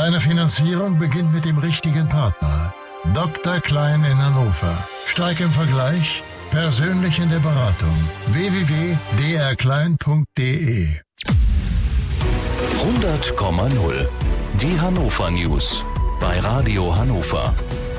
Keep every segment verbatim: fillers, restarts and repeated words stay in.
Deine Finanzierung beginnt mit dem richtigen Partner. Doktor Klein in Hannover. Stark im Vergleich, persönlich in der Beratung. w w w punkt d r klein punkt d e hundert Komma null. Die Hannover News bei Radio Hannover.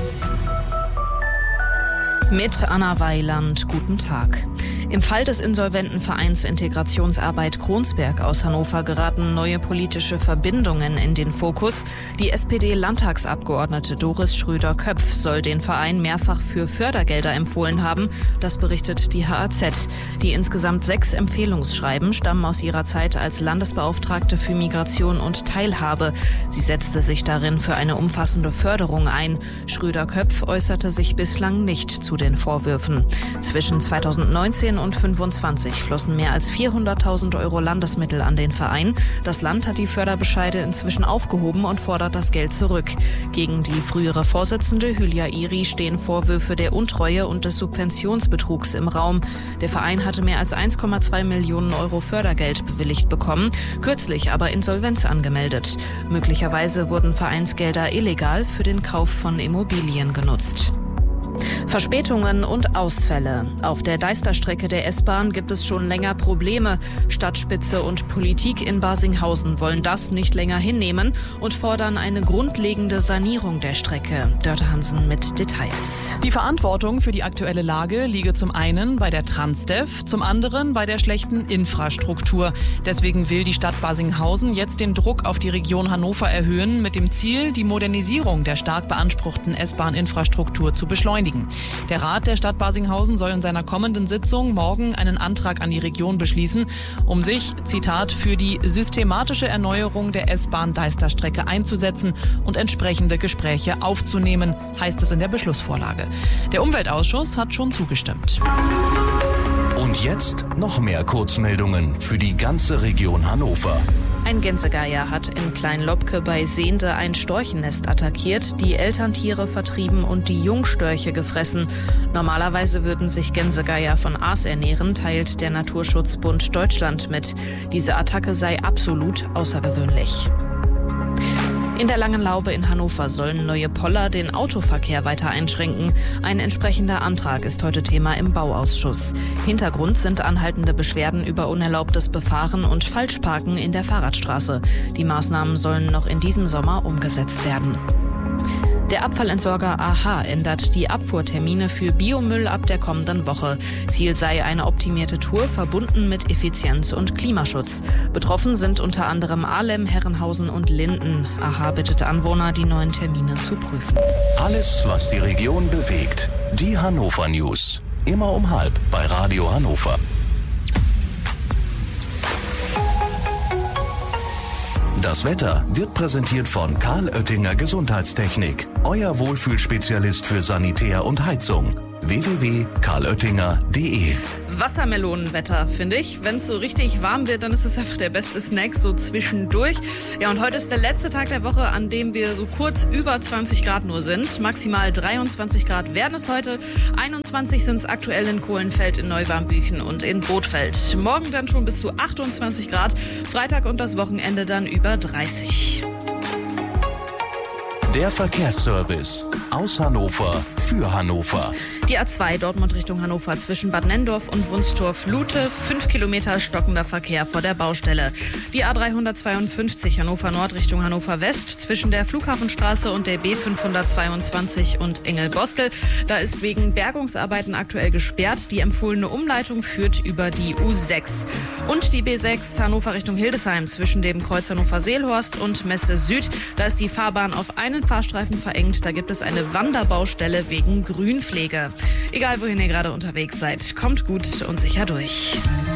Mit Anna Weiland, guten Tag. Im Fall des insolventen Vereins Integrationsarbeit Kronsberg aus Hannover geraten neue politische Verbindungen in den Fokus. Die S P D-Landtagsabgeordnete Doris Schröder-Köpf soll den Verein mehrfach für Fördergelder empfohlen haben. Das berichtet die H A Z. Die insgesamt sechs Empfehlungsschreiben stammen aus ihrer Zeit als Landesbeauftragte für Migration und Teilhabe. Sie setzte sich darin für eine umfassende Förderung ein. Schröder-Köpf äußerte sich bislang nicht zu den Vorwürfen. Zwischen zweitausendneunzehn und fünfundzwanzig flossen mehr als vierhunderttausend Euro Landesmittel an den Verein. Das Land hat die Förderbescheide inzwischen aufgehoben und fordert das Geld zurück. Gegen die frühere Vorsitzende Hülya Iri stehen Vorwürfe der Untreue und des Subventionsbetrugs im Raum. Der Verein hatte mehr als eins Komma zwei Millionen Euro Fördergeld bewilligt bekommen, kürzlich aber Insolvenz angemeldet. Möglicherweise wurden Vereinsgelder illegal für den Kauf von Immobilien genutzt. Verspätungen und Ausfälle. Auf der Deisterstrecke der S-Bahn gibt es schon länger Probleme. Stadtspitze und Politik in Barsinghausen wollen das nicht länger hinnehmen und fordern eine grundlegende Sanierung der Strecke. Dörte Hansen mit Details. Die Verantwortung für die aktuelle Lage liege zum einen bei der Transdev, zum anderen bei der schlechten Infrastruktur. Deswegen will die Stadt Barsinghausen jetzt den Druck auf die Region Hannover erhöhen, mit dem Ziel, die Modernisierung der stark beanspruchten S-Bahn-Infrastruktur zu beschleunigen. Der Rat der Stadt Barsinghausen soll in seiner kommenden Sitzung morgen einen Antrag an die Region beschließen, um sich, Zitat, für die systematische Erneuerung der S-Bahn-Deisterstrecke einzusetzen und entsprechende Gespräche aufzunehmen, heißt es in der Beschlussvorlage. Der Umweltausschuss hat schon zugestimmt. Und jetzt noch mehr Kurzmeldungen für die ganze Region Hannover. Ein Gänsegeier hat in Kleinlobke bei Sehnde ein Storchennest attackiert, die Elterntiere vertrieben und die Jungstörche gefressen. Normalerweise würden sich Gänsegeier von Aas ernähren, teilt der Naturschutzbund Deutschland mit. Diese Attacke sei absolut außergewöhnlich. In der Langen Laube in Hannover sollen neue Poller den Autoverkehr weiter einschränken. Ein entsprechender Antrag ist heute Thema im Bauausschuss. Hintergrund sind anhaltende Beschwerden über unerlaubtes Befahren und Falschparken in der Fahrradstraße. Die Maßnahmen sollen noch in diesem Sommer umgesetzt werden. Der Abfallentsorger A H ändert die Abfuhrtermine für Biomüll ab der kommenden Woche. Ziel sei eine optimierte Tour, verbunden mit Effizienz und Klimaschutz. Betroffen sind unter anderem Ahlem, Herrenhausen und Linden. A H bittet Anwohner, die neuen Termine zu prüfen. Alles, was die Region bewegt. Die Hannover News. Immer um halb bei Radio Hannover. Das Wetter wird präsentiert von Karl Oettinger Gesundheitstechnik. Euer Wohlfühlspezialist für Sanitär und Heizung. w w w punkt karl oettinger punkt d e Wassermelonenwetter, finde ich. Wenn es so richtig warm wird, dann ist es einfach der beste Snack so zwischendurch. Ja, und heute ist der letzte Tag der Woche, an dem wir so kurz über zwanzig Grad nur sind. Maximal dreiundzwanzig Grad werden es heute. einundzwanzig sind es aktuell in Kohlenfeld, in Neuwarmbüchen und in Bothfeld. Morgen dann schon bis zu achtundzwanzig Grad. Freitag und das Wochenende dann über dreißig. Der Verkehrsservice aus Hannover für Hannover. Die A zwei Dortmund Richtung Hannover zwischen Bad Nenndorf und Wunstorf-Lute. Fünf Kilometer stockender Verkehr vor der Baustelle. Die A dreihundertzweiundfünfzig Hannover Nord Richtung Hannover West zwischen der Flughafenstraße und der B fünfhundertzweiundzwanzig und Engelbostel. Da ist wegen Bergungsarbeiten aktuell gesperrt. Die empfohlene Umleitung führt über die U sechs. Und die B sechs Hannover Richtung Hildesheim zwischen dem Kreuz Hannover-Seelhorst und Messe Süd. Da ist die Fahrbahn auf einen Fahrstreifen verengt. Da gibt es eine Wanderbaustelle wegen Grünpflege. Egal, wohin ihr gerade unterwegs seid, kommt gut und sicher durch.